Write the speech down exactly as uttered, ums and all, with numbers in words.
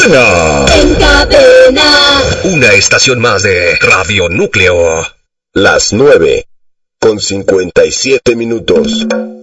Suena En Cadena. una estación más de Radio Núcleo. Las nueve con cincuenta y siete minutos.